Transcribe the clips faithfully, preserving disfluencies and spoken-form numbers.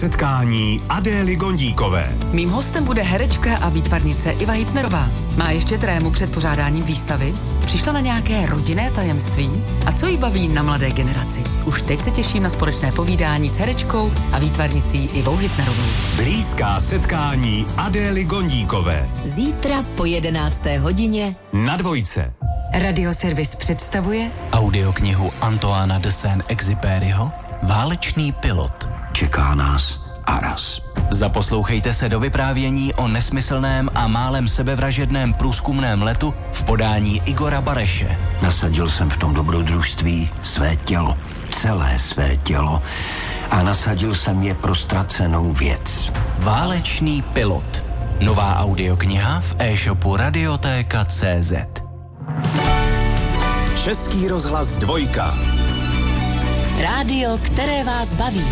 Setkání Adély Gondíkové. Mým hostem bude herečka a výtvarnice Iva Hitnerová. Má ještě trému před pořádáním výstavy? Přišla na nějaké rodinné tajemství? A co jí baví na mladé generaci? Už teď se těším na společné povídání s herečkou a výtvarnicí Ivou Hitnerovou. Blízká setkání Adély Gondíkové. Zítra po jedenácté hodině Na Dvojce. Radioservis představuje audioknihu Antoána de Saint-Exupéryho Válečný pilot. Čeká nás Aras. Zaposlouchejte se do vyprávění o nesmyslném a málem sebevražedném průzkumném letu v podání Igora Bareše. Nasadil jsem v tom dobrodružství své tělo, celé své tělo a nasadil jsem je pro ztracenou věc. Válečný pilot. Nová audiokniha v e-shopu Radiotéka tečka cé zet. Český rozhlas Dvojka. rádio, které vás baví.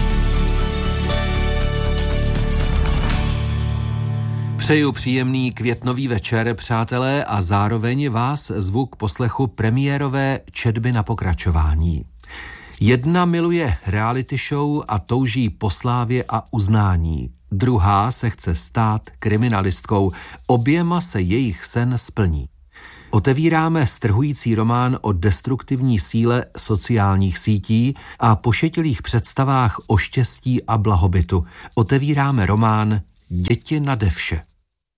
Přeju příjemný květnový večer, přátelé, a zároveň vás zvu k poslechu premiérové četby na pokračování. Jedna miluje reality show a touží po slávě a uznání. Druhá se chce stát kriminalistkou. Oběma se jejich sen splní. Otevíráme strhující román o destruktivní síle sociálních sítí a pošetilých představách o štěstí a blahobytu. Otevíráme román Děti nade vše.